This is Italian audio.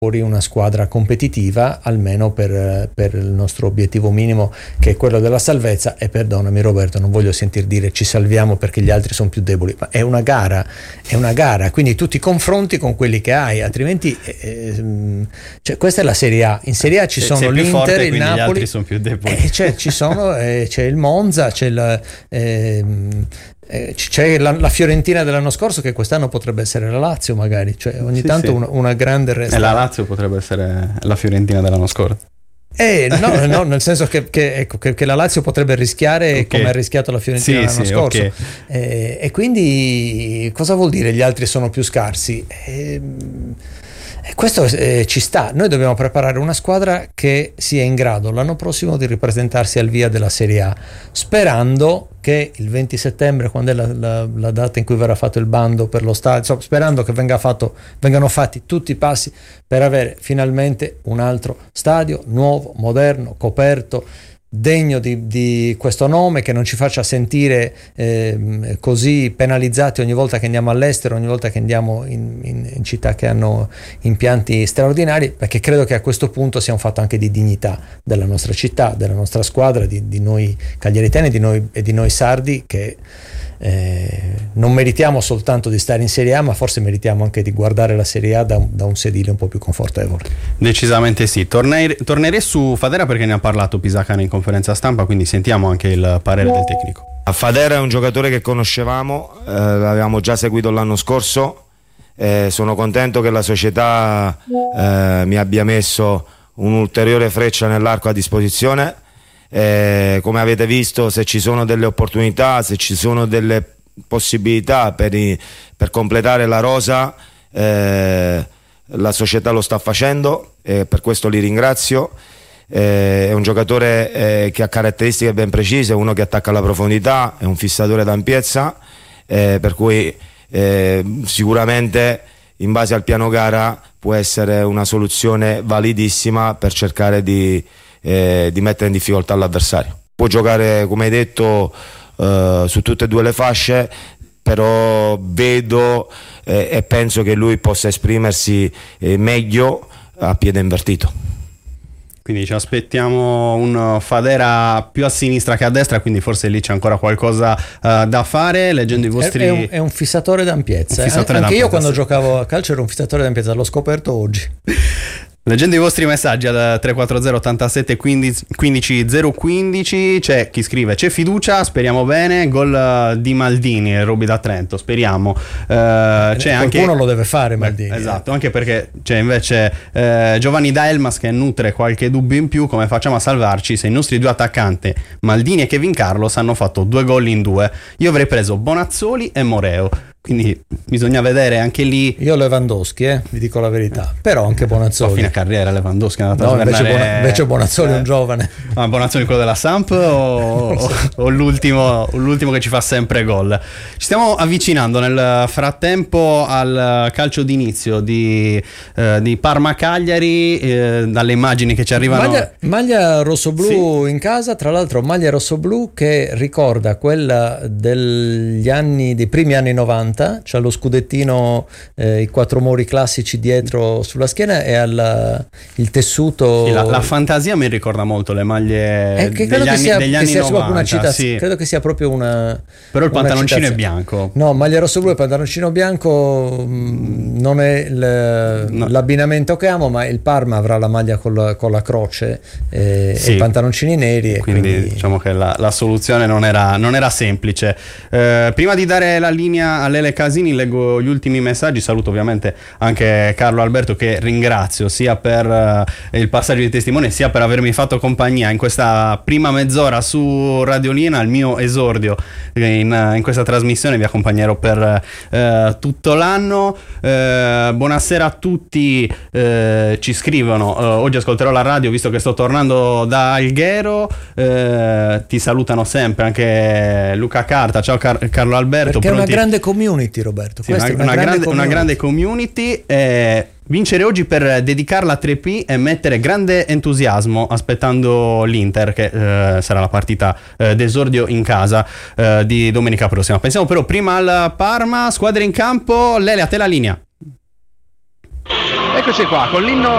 fuori una squadra competitiva, almeno per il nostro obiettivo minimo, che è quello della salvezza. E perdonami Roberto, non voglio sentir dire ci salviamo perché gli altri sono più deboli, ma è una gara, quindi tu ti confronti con quelli che hai, altrimenti cioè, questa è la Serie A. In Serie A ci sono l'Inter, forte, il Napoli, gli altri sono più deboli. C'è il Monza, c'è la Fiorentina dell'anno scorso, che quest'anno potrebbe essere la Lazio magari, cioè ogni tanto una grande resta. E la Lazio potrebbe essere la Fiorentina dell'anno scorso. No, nel senso che la Lazio potrebbe rischiare come ha rischiato la Fiorentina l'anno scorso. E quindi cosa vuol dire gli altri sono più scarsi? Questo ci sta. Noi dobbiamo preparare una squadra che sia in grado l'anno prossimo di ripresentarsi al via della Serie A, sperando che il 20 settembre, quando è la data in cui verrà fatto il bando per lo stadio, sperando che vengano fatti tutti i passi per avere finalmente un altro stadio nuovo, moderno, coperto, degno di questo nome, che non ci faccia sentire così penalizzati ogni volta che andiamo all'estero, ogni volta che andiamo in città che hanno impianti straordinari, perché credo che a questo punto sia un fatto anche di dignità della nostra città, della nostra squadra, di noi cagliaritani e di noi sardi, che non meritiamo soltanto di stare in Serie A, ma forse meritiamo anche di guardare la Serie A da un sedile un po' più confortevole. Decisamente sì. Tornerei su Fadera perché ne ha parlato Pisacane in conferenza stampa, quindi sentiamo anche il parere del tecnico. Fadera è un giocatore che conoscevamo, l'avevamo già seguito l'anno scorso, sono contento che la società mi abbia messo un'ulteriore freccia nell'arco a disposizione. Come avete visto, se ci sono delle opportunità, se ci sono delle possibilità per completare la rosa, la società lo sta facendo, e per questo li ringrazio. È un giocatore che ha caratteristiche ben precise, uno che attacca alla profondità, è un fissatore d'ampiezza, per cui sicuramente in base al piano gara può essere una soluzione validissima per cercare di mettere in difficoltà l'avversario. Può giocare, come hai detto, su tutte e due le fasce, però vedo e penso che lui possa esprimersi meglio a piede invertito. Quindi ci aspettiamo un Fadera più a sinistra che a destra, quindi forse lì c'è ancora qualcosa da fare. Leggendo i vostri... È un fissatore d'ampiezza. Anche io quando giocavo a calcio ero un fissatore d'ampiezza, l'ho scoperto oggi. Leggendo i vostri messaggi al 340 87 15 015 c'è chi scrive: c'è fiducia, speriamo bene, gol di Maldini, Roby da Trento, speriamo. C'è qualcuno lo deve fare Maldini. Esatto, anche perché c'è invece Giovanni da Elmas che nutre qualche dubbio in più: come facciamo a salvarci se i nostri due attaccanti Maldini e Kevin Carlos hanno fatto 2 gol in 2? Io avrei preso Bonazzoli e Moreo. Quindi bisogna vedere anche lì. Io Lewandowski, vi dico la verità, però anche Bonazzoli. A fine carriera Lewandowski è andato a invece Bonazzoli è un giovane. Ma Bonazzoli quello della Samp o l'ultimo che ci fa sempre gol? Ci stiamo avvicinando nel frattempo al calcio d'inizio di Parma-Cagliari, dalle immagini che ci arrivano. Maglia rossoblu, sì. In casa, tra l'altro maglia rossoblu che ricorda quella dei primi anni 90. C'ha lo scudettino, i 4 muri classici dietro sulla schiena e il tessuto. Sì, la fantasia mi ricorda molto le maglie degli anni 90. Sì. Credo che sia proprio una. Però il pantaloncino è bianco. No, maglia rossoblu e pantaloncino bianco non è l'abbinamento che amo, ma il Parma avrà la maglia con la croce e i pantaloncini neri. Quindi diciamo che la soluzione non era semplice. Prima di dare la linea a Lele Casini leggo gli ultimi messaggi. Saluto ovviamente anche Carlo Alberto, che ringrazio sia per il passaggio di testimone sia per avermi fatto compagnia in questa prima mezz'ora su Radiolina, al mio esordio in questa trasmissione. Vi accompagnerò per tutto l'anno. Buonasera a tutti, ci scrivono: oggi ascolterò la radio visto che sto tornando da Alghero. Ti salutano sempre anche Luca Carta. Ciao Carlo Alberto. Perché è una grande community, Roberto. Sì, una grande community. Vincere oggi per dedicarla a 3P e mettere grande entusiasmo aspettando l'Inter, che sarà la partita d'esordio in casa di domenica prossima. Pensiamo però prima al Parma, squadre in campo. Lele, a te la linea. Eccoci qua con l'inno